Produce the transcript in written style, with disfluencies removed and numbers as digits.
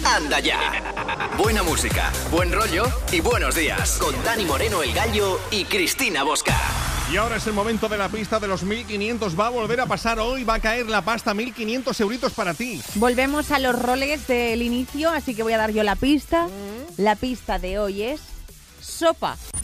anda ya. Buena música, buen rollo y buenos días. Con Dani Moreno, el Gallo, y Cristina Bosca. Y ahora es el momento de la pista de los 1.500. Va a volver a pasar hoy, va a caer la pasta, 1.500 euritos para ti. Volvemos a los roles del inicio, así que voy a dar yo la pista. La pista de hoy es sopa.